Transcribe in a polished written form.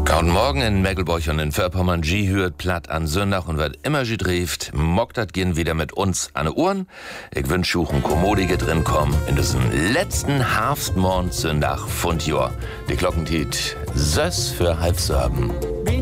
Guten Morgen in Meggelborch und in Vorpommern. G hört platt an Sündach und wird immer gedrieft. Mockt dat gehen wieder mit uns an de Uhren. Ich wünsch euch ein Kommodige drin kommen in diesem letzten Herbstmond Sündach von Jahr. Die Glockentiet 6 für 6:30.